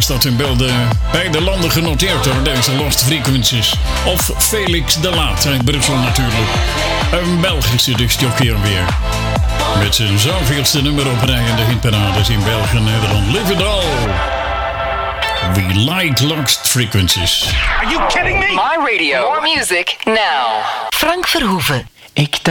staat in beide landen genoteerd door deze Lost Frequencies. Of Felix de Laat uit Brussel natuurlijk. Een Belgische discjockey weer. Met zijn zoveelste nummer op rij in de hitparades in België en Nederland. Live it all! We like Lost Frequencies. Are you kidding me? My radio. More music now. Frank Verhoeven.